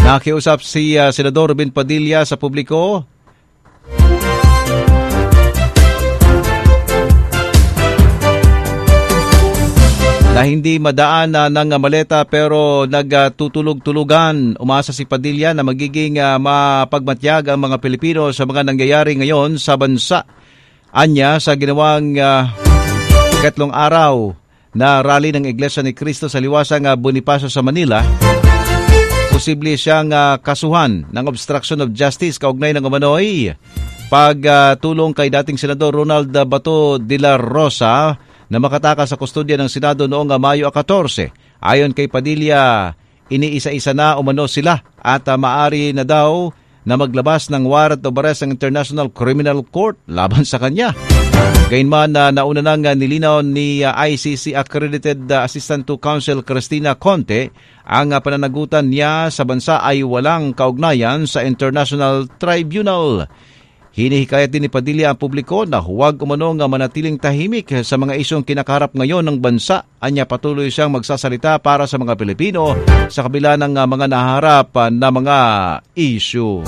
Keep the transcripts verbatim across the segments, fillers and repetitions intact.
Nakiusap si uh, Senador Robin Padilla sa publiko. Na hindi madaan uh, ng maleta pero nagtutulog-tulugan. Umasa si Padilla na magiging uh, mapagmatyag ang mga Pilipino sa mga nangyayari ngayon sa bansa. Anya sa ginawang uh, ikatlong araw na rally ng Iglesia ni Cristo sa liwasang uh, Bonifacio sa Manila, posible siyang uh, kasuhan ng obstruction of justice kaugnay ng umano'y pagtulong uh, kay dating Senador Ronald Bato de la Rosa na makatakas sa kustodya ng Senado noong Mayo fourteen. Ayon kay Padilla, iniisa-isa na umano sila at uh, maari na daw na maglabas ng warrant of arrest ng International Criminal Court laban sa kanya. Gayunman na uh, nauna nang uh, nilinaw ni uh, I C C Accredited uh, Assistant to Counsel Cristina Conte ang uh, pananagutan niya sa bansa ay walang kaugnayan sa International Tribunal. Hinihikayat din ni Padilla ang publiko na huwag umano nga manatiling tahimik sa mga isyong kinakaharap ngayon ng bansa. Anya patuloy siyang magsasalita para sa mga Pilipino sa kabila ng mga naharap na mga issue.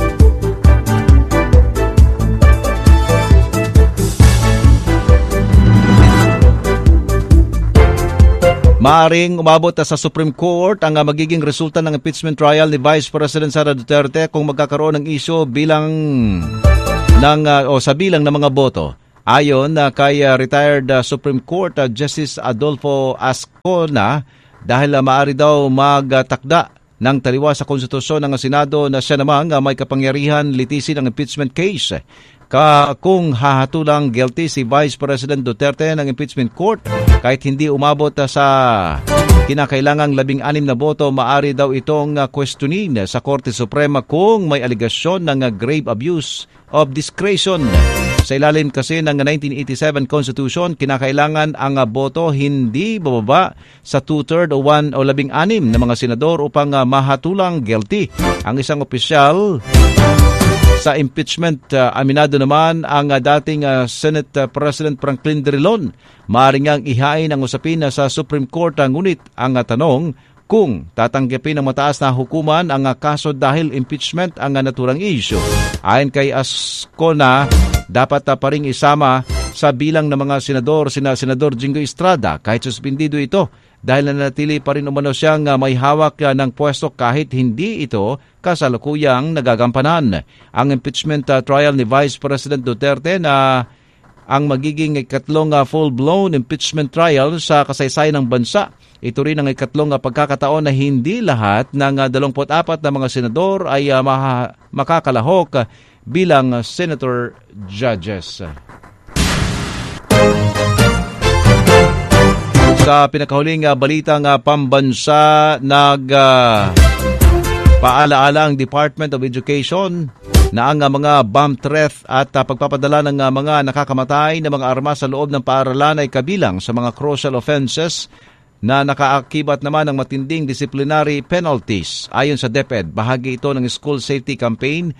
Maaring umabot sa Supreme Court ang magiging resulta ng impeachment trial ni Vice President Sara Duterte kung magkakaroon ng issue bilang ng uh, o sa bilang ng mga boto. Ayon uh, kay uh, retired uh, Supreme Court uh, Justice Adolfo Ascona, dahil uh, maaari daw magtakda ng taliwa sa konstitusyon ng Senado na siya namang uh, may kapangyarihan litisin ang impeachment case. Ka kung hahatulang guilty si Vice President Duterte ng impeachment court kahit hindi umabot uh, sa kinakailangang labing anim na boto, maaari daw itong uh, questionin sa Korte Suprema kung may aligasyon ng uh, grave abuse of discretion. Sa ilalim kasi ng nineteen eighty-seven Constitution, kinakailangan ang uh, boto hindi bababa sa two-third o one o labing anim na mga senador upang uh, mahatulang guilty. Ang isang opisyal sa impeachment, uh, aminado naman ang uh, dating uh, Senate uh, President Franklin Drilon. Maaaring ang ihain ang usapin uh, sa Supreme Court, uh, ngunit ang uh, tanong kung tatanggapin ng mataas na hukuman ang uh, kaso dahil impeachment ang uh, naturang issue. Ayon kay Ascona, dapat uh, pa ring isama sa bilang ng mga senador sina Senador Jingo Estrada kahit suspindido ito dahil nanatili pa rin umano siyang uh, may hawak uh, ng pwesto kahit hindi ito kasalukuyang nagagampanan. Ang impeachment uh, trial ni Vice President Duterte na ang magiging ikatlong uh, full-blown impeachment trial sa kasaysayan ng bansa. Ito rin ang ikatlong uh, pagkakataon na hindi lahat ng uh, dalawampu't apat na mga senador ay uh, maha- makakalahok uh, bilang uh, senator judges. Sa pinakahuling uh, balitang uh, pambansa, nag uh, paalaala ang Department of Education na ang uh, mga bomb threat at uh, pagpapadala ng uh, mga nakakamatay na mga armas sa loob ng paaralan ay kabilang sa mga crucial offenses na nakaakibat naman ng matinding disciplinary penalties. Ayon sa DepEd, bahagi ito ng school safety campaign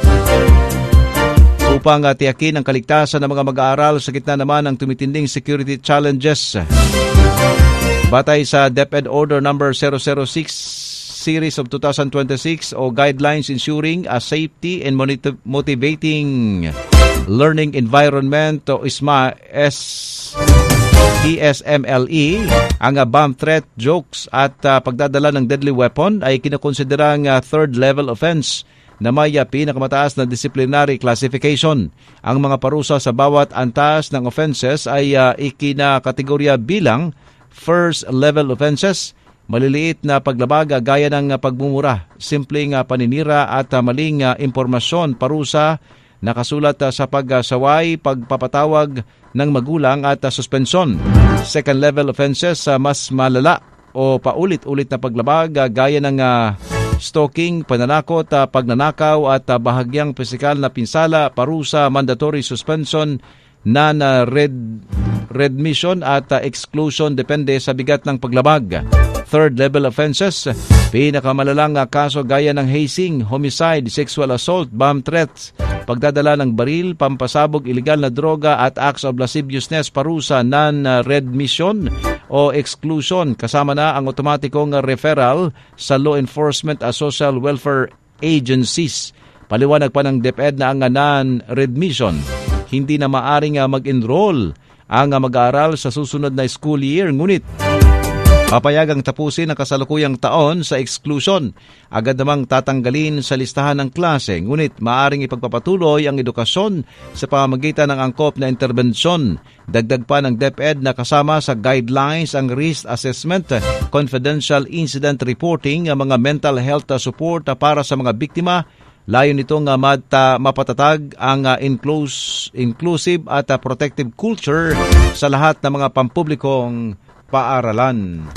upang uh, tiyakin ang kaligtasan ng mga mag-aaral sa gitna naman ng tumitinding security challenges. Batay sa DepEd Order Number zero zero six Series of twenty twenty-six o Guidelines Ensuring a Safety and Motivating Learning Environment o I S M A S E S M L E, ang uh, bomb threat, jokes at uh, pagdadala ng deadly weapon ay kinakonsiderang uh, third level offense na may uh, pinakamataas na disciplinary classification. Ang mga parusa sa bawat antas ng offenses ay uh, ikinakategorya bilang first level offenses. Maliliit na paglabag gaya ng uh, pagmumura, simpleng uh, paninira at uh, maling uh, impormasyon, parusa nakasulat uh, sa pagsaway, pagpapatawag ng magulang at uh, suspensyon. Second level offenses, uh, mas malala o paulit-ulit na paglabag uh, gaya ng uh, stalking, pananakot, uh, pagnanakaw at uh, bahagyang pisikal na pinsala, parusa, mandatory suspension, non-red red mission at uh, exclusion depende sa bigat ng paglabag. Third level offenses, pinakamalalang uh, kaso gaya ng hazing, homicide, sexual assault, bomb threats, pagdadala ng baril, pampasabog, illegal na droga at acts of lasciviousness, parusa, non-red mission o exclusion. Kasama na ang otomatikong referral sa law enforcement at social welfare agencies. Paliwanag pa ng DepEd na ang non-readmission, hindi na maaring mag-enroll ang mag-aaral sa susunod na school year. Ngunit papayagang tapusin ang kasalukuyang taon sa exclusion. Agad namang tatanggalin sa listahan ng klase. Ngunit maaring ipagpapatuloy ang edukasyon sa pamamagitan ng angkop na interbensyon. Dagdag pa ng DepEd na kasama sa guidelines ang risk assessment, confidential incident reporting, mga mental health support para sa mga biktima. Layo nitong uh, mata, mapatatag ang uh, inclus, inclusive at uh, protective culture sa lahat ng mga pampublikong paaralan.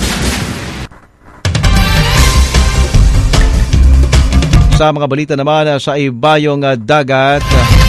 Sa mga balita naman uh, sa ibayong uh, dagat,